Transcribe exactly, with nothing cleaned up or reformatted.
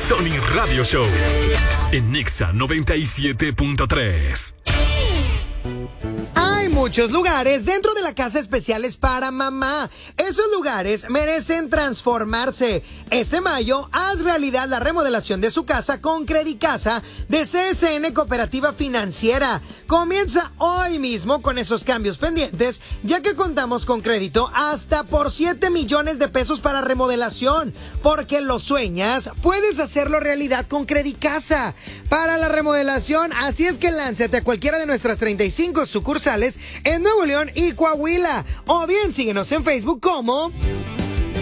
Sony Radio Show en Nexa noventa y siete punto tres. Hay muchos lugares dentro de la casa especiales para mamá. Esos lugares merecen transformarse. Este mayo, haz realidad la remodelación de su casa con Credicasa de C S N Cooperativa Financiera. Comienza hoy mismo con esos cambios pendientes, ya que contamos con crédito hasta por siete millones de pesos para remodelación. Porque lo sueñas, puedes hacerlo realidad con Credicasa. Para la remodelación, así es que lánzate a cualquiera de nuestras treinta y cinco sucursales en Nuevo León y Coahuila. O bien síguenos en Facebook como